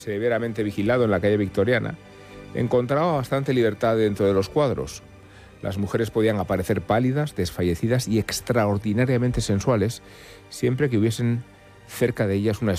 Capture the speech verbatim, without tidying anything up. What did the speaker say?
severamente vigilado en la calle Victoriana, encontraba bastante libertad dentro de los cuadros. Las mujeres podían aparecer pálidas, desfallecidas y extraordinariamente sensuales, siempre que hubiesen cerca de ellas una